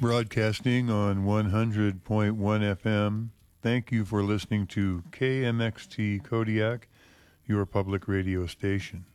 Broadcasting on 100.1 FM. Thank you for listening to KMXT Kodiak, your public radio station.